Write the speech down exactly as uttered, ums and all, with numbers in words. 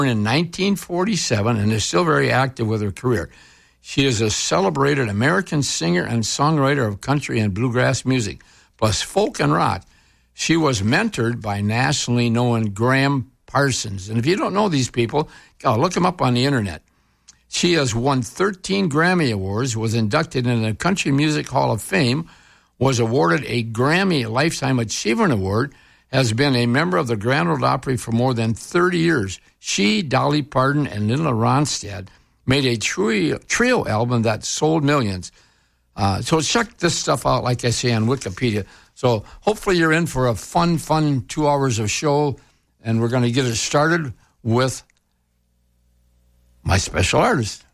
in nineteen forty-seven and is still very active with her career. She is a celebrated American singer and songwriter of country and bluegrass music, plus folk and rock. She was mentored by nationally known Graham Parsons. And if you don't know these people, go look them up on the internet. She has won thirteen Grammy Awards, was inducted in the Country Music Hall of Fame, was awarded a Grammy Lifetime Achievement Award, has been a member of the Grand Ole Opry for more than thirty years. She, Dolly Parton, and Linda Ronstadt made a trio, trio album that sold millions. Uh, so check this stuff out, like I say, on Wikipedia. So hopefully you're in for a fun, fun two hours of show, and we're going to get it started with my special artist.